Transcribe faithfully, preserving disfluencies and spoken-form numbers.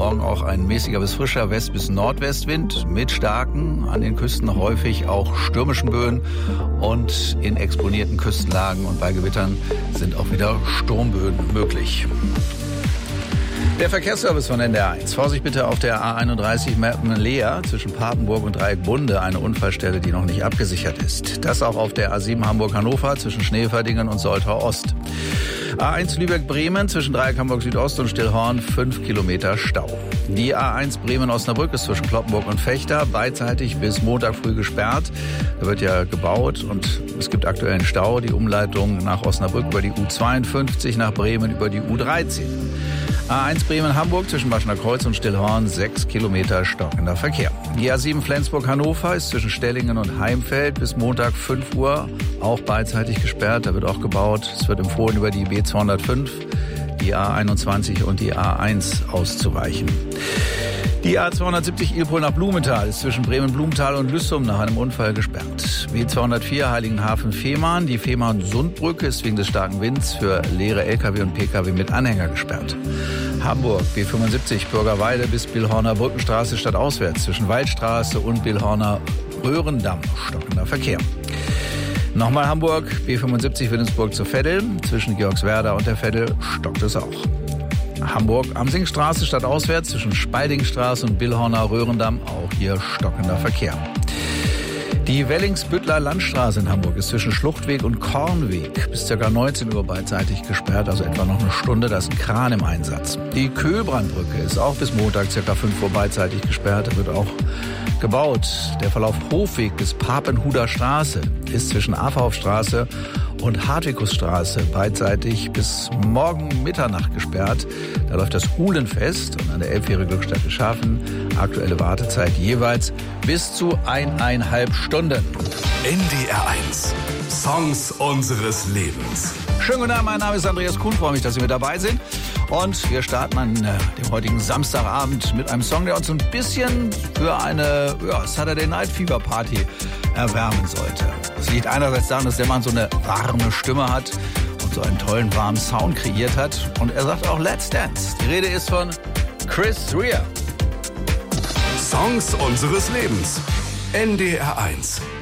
morgen auch ein mäßiger bis frischer West- bis Nordwestwind mit starken, an den Küsten häufig auch stürmischen Böen und in exponierten Küstenlagen und bei Gewittern sind auch wieder Sturmböen möglich. Der Verkehrsservice von N D R eins. Vorsicht bitte auf der A einunddreißig Meppen-Leer zwischen Papenburg und Dreieckbunde, eine Unfallstelle, die noch nicht abgesichert ist. Das auch auf der A sieben Hamburg-Hannover zwischen Schneeverdingen und Soltau-Ost. A eins Lübeck-Bremen zwischen Dreieck Hamburg-Südost und Stillhorn, fünf Kilometer Stau. Die A eins Bremen-Osnabrück ist zwischen Cloppenburg und Fechter beidseitig bis Montag früh gesperrt. Da wird ja gebaut und es gibt aktuellen Stau. Die Umleitung nach Osnabrück über die U zweiundfünfzig, nach Bremen über die U dreizehn. A eins Bremen-Hamburg zwischen Maschener Kreuz und Stillhorn, sechs Kilometer stockender Verkehr. Die A sieben Flensburg-Hannover ist zwischen Stellingen und Heimfeld bis Montag fünf Uhr auch beidseitig gesperrt. Da wird auch gebaut. Es wird empfohlen, über die B zweihundertfünf, die A einundzwanzig und die A eins auszuweichen. Die A zweihundertsiebzig Ilpol nach Blumenthal ist zwischen Bremen-Blumenthal und Lüssum nach einem Unfall gesperrt. B zweihundertvier Heiligenhafen-Fehmarn. Die Fehmarn-Sundbrücke ist wegen des starken Winds für leere L K W und P K W mit Anhänger gesperrt. Hamburg B fünfundsiebzig Bürgerweide bis Billhorner Brückenstraße stadtauswärts zwischen Waldstraße und Billhorner Röhrendamm stockender Verkehr. Nochmal Hamburg B fünfundsiebzig Willensburg zur Veddel. Zwischen Georgswerda und der Veddel stockt es auch. Hamburg-Amsingstraße stadtauswärts zwischen Speidingstraße und Billhorner Röhrendamm, auch hier stockender Verkehr. Die Wellingsbüttler Landstraße in Hamburg ist zwischen Schluchtweg und Kornweg bis ca. neunzehn Uhr beidseitig gesperrt, also etwa noch eine Stunde, da ist ein Kran im Einsatz. Die Köhlbrandbrücke ist auch bis Montag ca. fünf Uhr beidseitig gesperrt, da wird auch gebaut. Der Verlauf Hofweg bis Papenhuder Straße ist zwischen Afahofstraße und Hartwikusstraße beidseitig bis morgen Mitternacht gesperrt. Da läuft das Uhlenfest und an der Elbfähre Glückstadt Schafen. Aktuelle Wartezeit jeweils bis zu eineinhalb Stunden. N D R eins. Songs unseres Lebens. Schönen guten Abend, mein Name ist Andreas Kuhn, freue mich, dass Sie mit dabei sind. Und wir starten an äh, dem heutigen Samstagabend mit einem Song, der uns ein bisschen für eine ja, Saturday Night Fever Party erwärmen sollte. Das liegt einerseits daran, dass der Mann so eine warme Stimme hat und so einen tollen, warmen Sound kreiert hat. Und er sagt auch Let's Dance. Die Rede ist von Chris Rea. Songs unseres Lebens. N D R eins.